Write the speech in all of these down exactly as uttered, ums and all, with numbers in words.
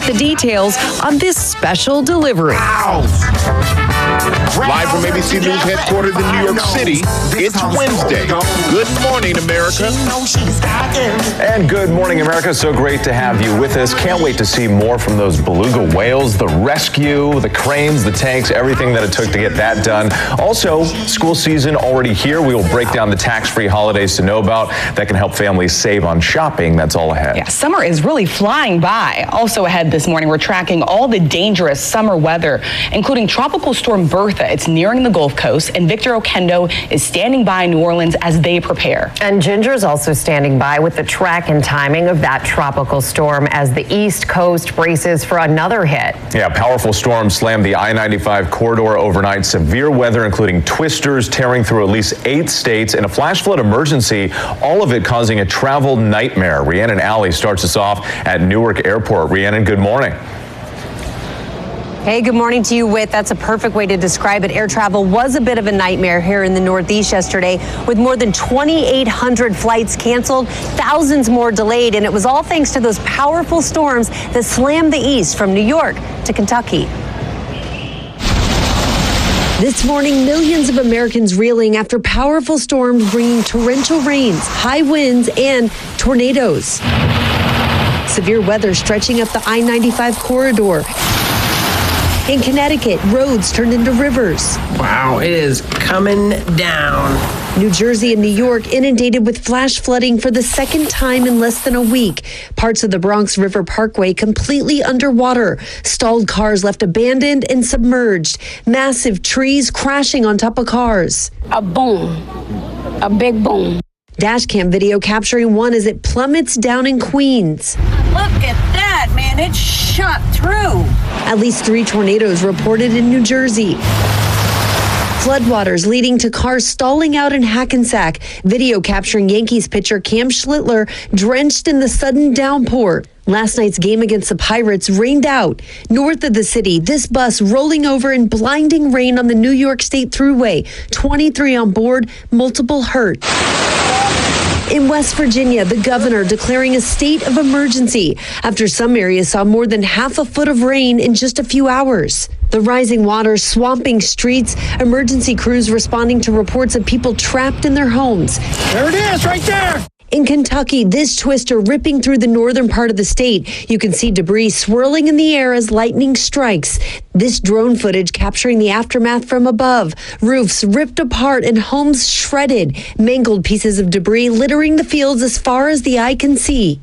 the details on this special delivery. Live from A B C News headquarters in New York City, it's Wednesday. Good morning, America. And good morning, America. So great to have you with us. Can't wait to see more from those beluga whales, the rescue, the cranes, the tanks, everything that it took to get that done. Also, school season already here. We will break down the tax-free holidays to know about that can help families save on shopping. That's all ahead. Yeah, summer is really flying by. Also ahead this morning, we're tracking all the dangerous summer weather, including Tropical Storm Bertha. It's nearing the Gulf Coast, and Victor Oquendo is standing by New Orleans as they prepare. And Ginger is also standing by with the track and timing of that tropical storm as the East Coast braces for another hit. Yeah, powerful storm slammed the I ninety-five corridor overnight. Severe weather, including twisters tearing through at least eight states and a flash flood emergency, all of it causing a travel nightmare. Rhiannon Alley starts us off at Newark Airport. Rhiannon, good morning. Hey, good morning to you, Whit. That's a perfect way to describe it. Air travel was a bit of a nightmare here in the Northeast yesterday, with more than twenty-eight hundred flights canceled, thousands more delayed, and it was all thanks to those powerful storms that slammed the East from New York to Kentucky. This morning, millions of Americans reeling after powerful storms bringing torrential rains, high winds, and tornadoes. Severe weather stretching up the I ninety-five corridor. In Connecticut, roads turned into rivers. Wow, it is coming down. New Jersey and New York inundated with flash flooding for the second time in less than a week. Parts of the Bronx River Parkway completely underwater. Stalled cars left abandoned and submerged. Massive trees crashing on top of cars. A boom. A big boom. Dashcam video capturing one as it plummets down in Queens. Look at that, man. It shot through. At least three tornadoes reported in New Jersey. Floodwaters leading to cars stalling out in Hackensack. Video capturing Yankees pitcher Cam Schlittler drenched in the sudden downpour. Last night's game against the Pirates rained out. North of the city, this bus rolling over in blinding rain on the New York State Thruway. twenty-three on board, multiple hurt. In West Virginia, the governor declaring a state of emergency after some areas saw more than half a foot of rain in just a few hours. The rising waters swamping streets, emergency crews responding to reports of people trapped in their homes. There it is, right there. In Kentucky, this twister ripping through the northern part of the state. You can see debris swirling in the air as lightning strikes. This drone footage capturing the aftermath from above. Roofs ripped apart and homes shredded. Mangled pieces of debris littering the fields as far as the eye can see.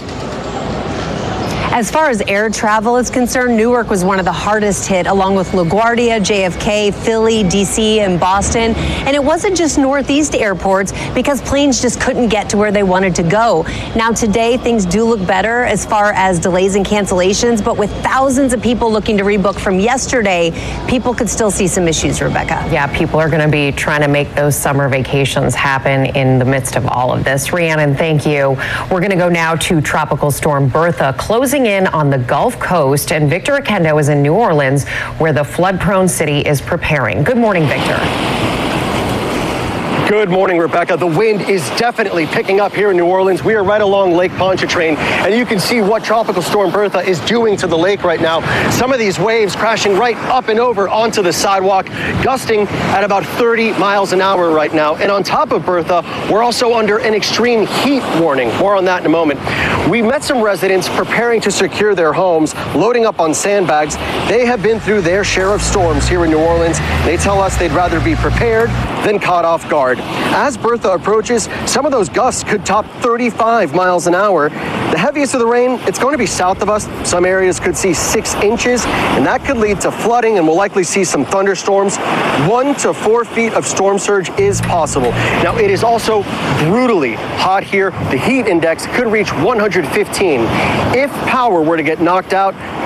As far as air travel is concerned, Newark was one of the hardest hit, along with LaGuardia, J F K, Philly, D C, and Boston. And it wasn't just Northeast airports, because planes just couldn't get to where they wanted to go. Now today, things do look better as far as delays and cancellations, but with thousands of people looking to rebook from yesterday, people could still see some issues, Rebecca. Yeah, people are going to be trying to make those summer vacations happen in the midst of all of this. Rhiannon, thank you. We're going to go now to Tropical Storm Bertha, closing in on the Gulf Coast, and Victor Oquendo is in New Orleans, where the flood-prone city is preparing. Good morning, Victor. Good morning, Rebecca. The wind is definitely picking up here in New Orleans. We are right along Lake Pontchartrain, and you can see what Tropical Storm Bertha is doing to the lake right now. Some of these waves crashing right up and over onto the sidewalk, gusting at about thirty miles an hour right now. And on top of Bertha, we're also under an extreme heat warning. More on that in a moment. We met some residents preparing to secure their homes, loading up on sandbags. They have been through their share of storms here in New Orleans. They tell us they'd rather be prepared than caught off guard. As Bertha approaches, some of those gusts could top thirty-five miles an hour. The heaviest of the rain, it's going to be south of us. Some areas could see six inches, and that could lead to flooding, and we'll likely see some thunderstorms. One to four feet of storm surge is possible. Now, it is also brutally hot here. The heat index could reach one hundred fifteen. If power were to get knocked out,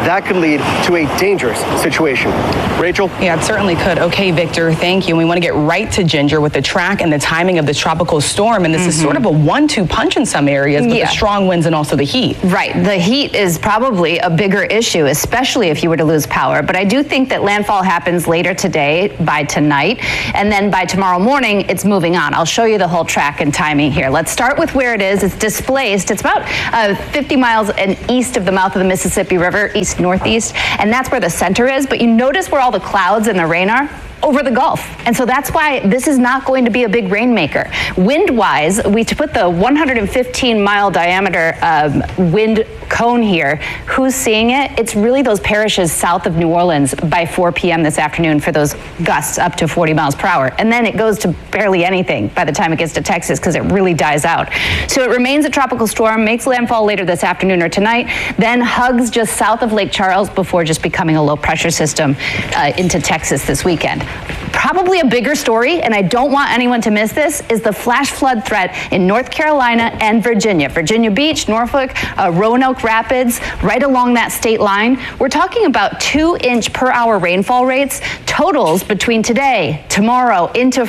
that could lead to a dangerous situation. Rachel? Yeah, it certainly could. Okay, Victor, thank you. And we want to get right to Ginger with the track and the timing of the tropical storm. And this mm-hmm. is sort of a one two punch in some areas with yeah. the strong winds and also the heat. Right. The heat is probably a bigger issue, especially if you were to lose power. But I do think that landfall happens later today by tonight. And then by tomorrow morning, it's moving on. I'll show you the whole track and timing here. Let's start with where it is. It's displaced. It's about uh, fifty miles and east of the mouth of the Mississippi River, east northeast. And that's where the center is. But you notice where all the clouds and the rain are? Over the Gulf. And so that's why this is not going to be a big rainmaker. Wind-wise, we put the one hundred fifteen mile diameter um, wind cone here. Who's seeing it? It's really those parishes south of New Orleans by four p.m. this afternoon for those gusts up to forty miles per hour. And then it goes to barely anything by the time it gets to Texas because it really dies out. So it remains a tropical storm, makes landfall later this afternoon or tonight, then hugs just south of Lake Charles before just becoming a low pressure system uh, into Texas this weekend. Probably a bigger story, and I don't want anyone to miss this, is the flash flood threat in North Carolina and Virginia. Virginia Beach, Norfolk, uh, Roanoke Rapids, right along that state line. We're talking about two inch per hour rainfall rates, totals between today, tomorrow, into